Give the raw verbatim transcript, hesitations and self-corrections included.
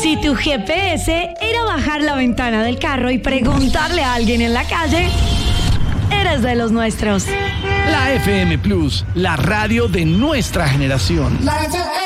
Si tu G P S era bajar la ventana del carro y preguntarle a alguien en la calle, eres de los nuestros. La F M Plus, la radio de nuestra generación.